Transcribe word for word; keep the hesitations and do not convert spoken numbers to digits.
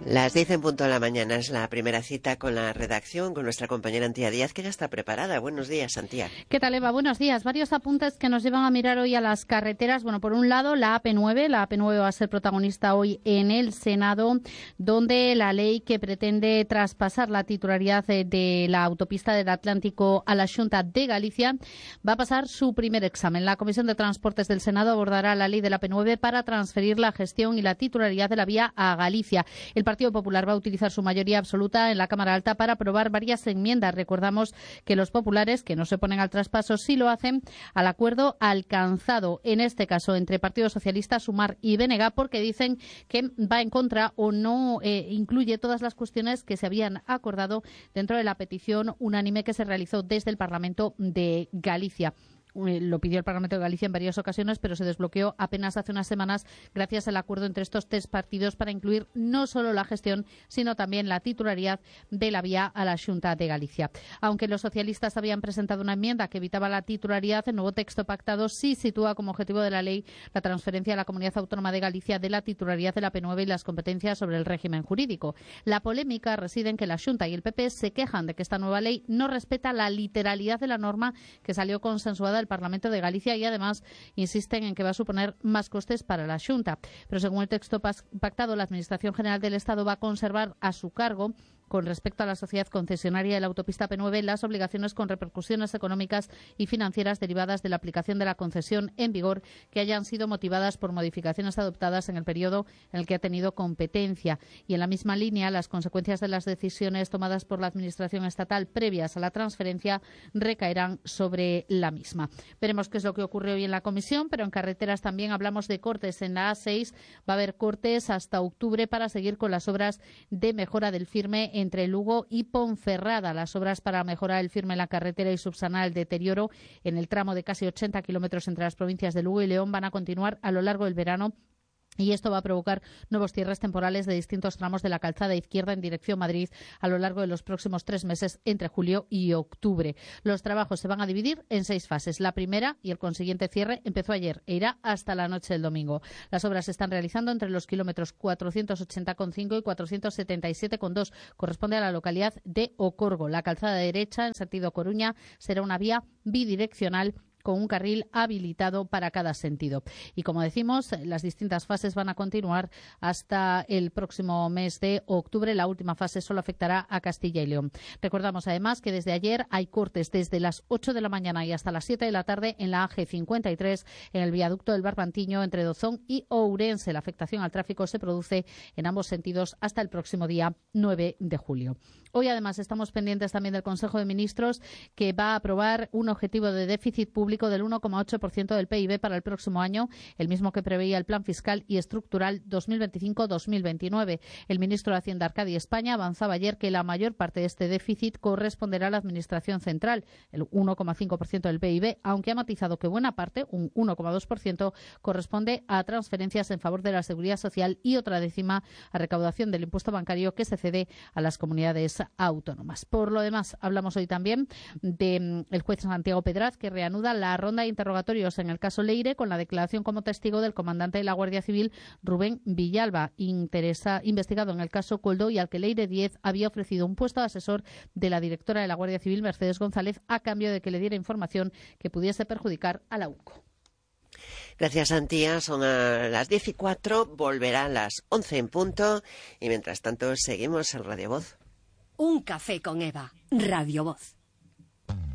Las diez en punto de la mañana es la primera cita con la redacción, con nuestra compañera Antía Díaz, que ya está preparada. Buenos días, Antía. ¿Qué tal, Eva? Buenos días. Varios apuntes que nos llevan a mirar hoy a las carreteras. Bueno, por un lado, la A P nueve. La A P nueve va a ser protagonista hoy en el Senado, donde la ley que pretende traspasar la titularidad de, de la autopista del Atlántico a la Xunta de Galicia va a pasar su primer examen. La Comisión de Transportes del Senado abordará la ley de la A P nueve para transferir la gestión y la titularidad de la vía a Galicia. El El Partido Popular va a utilizar su mayoría absoluta en la Cámara Alta para aprobar varias enmiendas. Recordamos que los populares, que no se oponen al traspaso, sí lo hacen al acuerdo alcanzado, en este caso entre Partido Socialista, Sumar y B N G, porque dicen que va en contra o no eh, incluye todas las cuestiones que se habían acordado dentro de la petición unánime que se realizó desde el Parlamento de Galicia. Lo pidió el Parlamento de Galicia en varias ocasiones, pero se desbloqueó apenas hace unas semanas gracias al acuerdo entre estos tres partidos para incluir no solo la gestión, sino también la titularidad de la vía a la Xunta de Galicia. Aunque los socialistas habían presentado una enmienda que evitaba la titularidad, el nuevo texto pactado sí sitúa como objetivo de la ley la transferencia a la Comunidad Autónoma de Galicia de la titularidad de la A P nueve y las competencias sobre el régimen jurídico. La polémica reside en que la Xunta y el P P se quejan de que esta nueva ley no respeta la literalidad de la norma que salió consensuada el Parlamento de Galicia y además insisten en que va a suponer más costes para la Xunta. Pero según el texto pactado, la Administración General del Estado va a conservar a su cargo, con respecto a la sociedad concesionaria de la autopista A P nueve, las obligaciones con repercusiones económicas y financieras derivadas de la aplicación de la concesión en vigor que hayan sido motivadas por modificaciones adoptadas en el periodo en el que ha tenido competencia. Y en la misma línea, las consecuencias de las decisiones tomadas por la Administración estatal previas a la transferencia recaerán sobre la misma. Veremos qué es lo que ocurre hoy en la comisión, pero en carreteras también hablamos de cortes. En la A seis va a haber cortes hasta octubre para seguir con las obras de mejora del firme entre Lugo y Ponferrada. Las obras para mejorar el firme en la carretera y subsanar el deterioro en el tramo de casi ochenta kilómetros entre las provincias de Lugo y León van a continuar a lo largo del verano. Y esto va a provocar nuevos cierres temporales de distintos tramos de la calzada izquierda en dirección Madrid a lo largo de los próximos tres meses entre julio y octubre. Los trabajos se van a dividir en seis fases. La primera y el consiguiente cierre empezó ayer e irá hasta la noche del domingo. Las obras se están realizando entre los kilómetros cuatrocientos ochenta coma cinco y cuatrocientos setenta y siete coma dos. Corresponde a la localidad de Ocorgo. La calzada derecha en sentido Coruña será una vía bidireccional con un carril habilitado para cada sentido. Y como decimos, las distintas fases van a continuar hasta el próximo mes de octubre. La última fase solo afectará a Castilla y León. Recordamos además que desde ayer hay cortes desde las ocho de la mañana y hasta las siete de la tarde en la A G cincuenta y tres en el viaducto del Barbantiño entre Dozón y Ourense. La afectación al tráfico se produce en ambos sentidos hasta el próximo día nueve de julio. Hoy además estamos pendientes también del Consejo de Ministros, que va a aprobar un objetivo de déficit público del uno coma ocho por ciento del P I B para el próximo año, el mismo que preveía el Plan Fiscal y Estructural dos mil veinticinco dos mil veintinueve. El ministro de Hacienda, Arcadi España, avanzaba ayer que la mayor parte de este déficit corresponderá a la Administración Central, el uno coma cinco por ciento del P I B, aunque ha matizado que buena parte, un uno coma dos por ciento, corresponde a transferencias en favor de la Seguridad Social y otra décima a recaudación del impuesto bancario que se cede a las comunidades autónomas. Por lo demás, hablamos hoy también del juez Santiago Pedraz, que reanuda la ronda de interrogatorios en el caso Leire con la declaración como testigo del comandante de la Guardia Civil, Rubén Villalba, interesa, investigado en el caso Coldo y al que Leire Díez había ofrecido un puesto de asesor de la directora de la Guardia Civil, Mercedes González, a cambio de que le diera información que pudiese perjudicar a la U C O. Gracias, Antía. Son a las diez y cuatro, volverá a las once en punto y mientras tanto seguimos en Radio Voz. Un café con Eva, Radio Voz.